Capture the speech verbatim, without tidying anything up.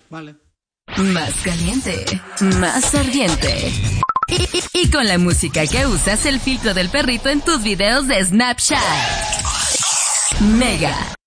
Vale. Más caliente, más ardiente. Y, y, y con la música que usas, el filtro del perrito en tus videos de Snapchat. Mega.